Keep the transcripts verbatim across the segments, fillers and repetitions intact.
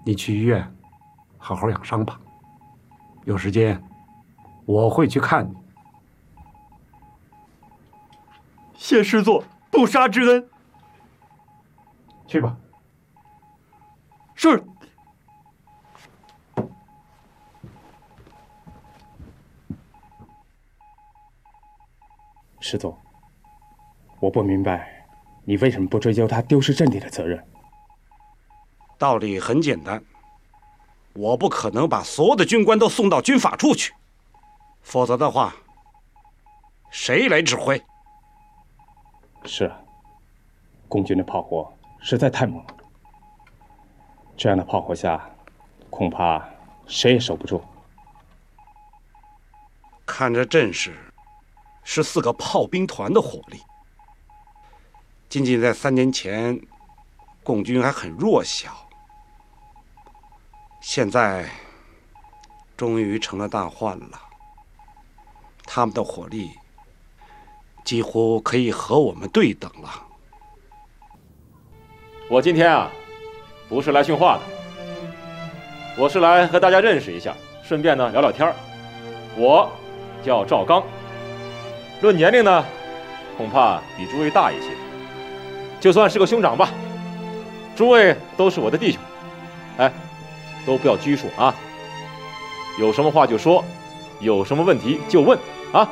你去医院好好养伤吧。有时间我会去看你。 谢师座不杀之恩。 去吧。 是。 师座，我不明白，你为什么不追究他丢失阵地的责任？ 道理很简单，我不可能把所有的军官都送到军法处去，否则的话，谁来指挥？ 是啊，共军的炮火实在太猛了，这样的炮火下，恐怕谁也守不住。 看这阵势，是四个炮兵团的火力。仅仅在三年前，共军还很弱小，现在终于成了大患了。他们的火力几乎可以和我们对等了。 我今天啊，不是来训话的，我是来和大家认识一下，顺便呢聊聊天儿。我叫赵刚，论年龄呢，恐怕比诸位大一些，就算是个兄长吧。诸位都是我的弟兄，哎，都不要拘束啊，有什么话就说，有什么问题就问啊。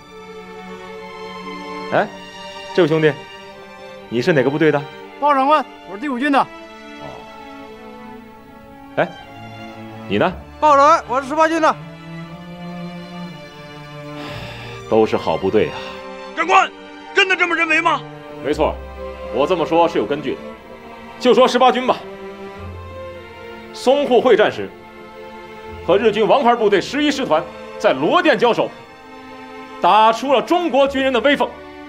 哎，这位兄弟，你是哪个部队的？ 报长官，我是第五军的。 哦。哎，你呢？ 报长官，我是十八军的。 都是好部队啊。 长官，真的这么认为吗？ 没错，我这么说是有根据的。就说十八军吧，淞沪会战时，和日军王牌部队十一师团在罗店交手，打出了中国军人的威风。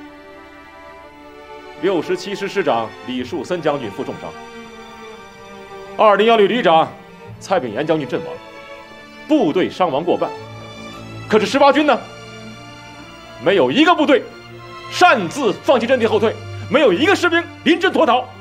六十七师师长李树森将军负重伤，二零幺旅旅长蔡炳炎将军阵亡，部队伤亡过半。可是十八军呢，没有一个部队擅自放弃阵地后退，没有一个士兵临阵脱逃。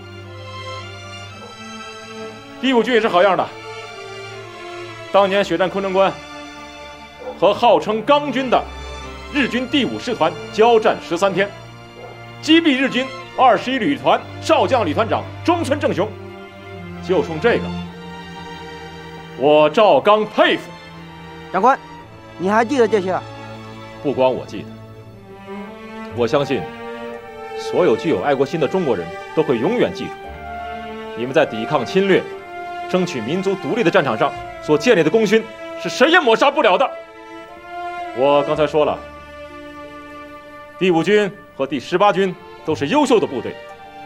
第五军也是好样的，当年血战昆仑关，和号称钢军的日军第五师团交战十三天，击毙日军二十一旅团少将旅团长中村正雄。就冲这个，我赵刚佩服。 长官，你还记得这些？ 不光我记得，我相信所有具有爱国心的中国人都会永远记住，你们在抵抗侵略、争取民族独立的战场上所建立的功勋是谁也抹杀不了的。我刚才说了，第五军和第十八军都是优秀的部队。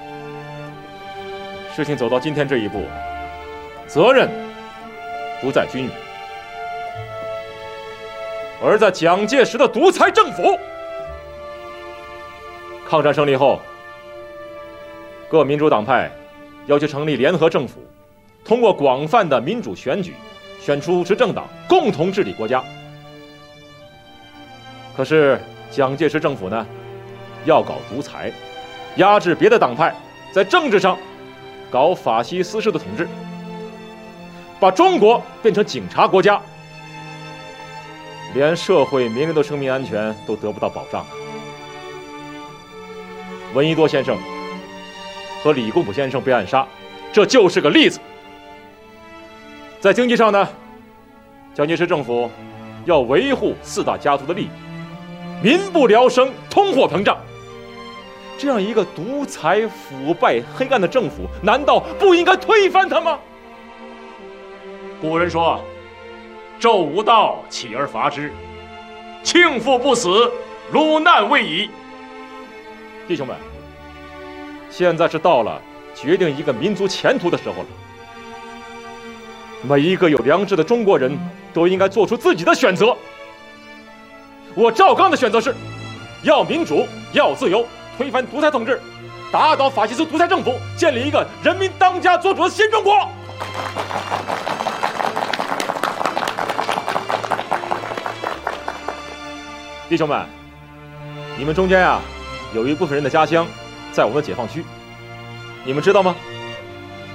事情走到今天这一步，责任不在军人，而在蒋介石的独裁政府。抗战胜利后，各民主党派要求成立联合政府，通过广泛的民主选举，选出执政党，共同治理国家。可是蒋介石政府呢，要搞独裁，压制别的党派，在政治上搞法西斯式的统治，把中国变成警察国家，连社会民人的生命安全都得不到保障啊！闻一多先生和李公朴先生被暗杀，这就是个例子。在经济上呢，蒋介石政府要维护四大家族的利益，民不聊生，通货膨胀。这样一个独裁、腐败、黑暗的政府，难道不应该推翻它吗？古人说：“纣无道，起而伐之；庆父不死，鲁难未已。”弟兄们，现在是到了决定一个民族前途的时候了。每一个有良知的中国人都应该做出自己的选择。我赵刚的选择是：要民主，要自由，推翻独裁统治，打倒法西斯独裁政府，建立一个人民当家作主的新中国。弟兄们，你们中间啊，有一部分人的家乡在我们的解放区，你们知道吗？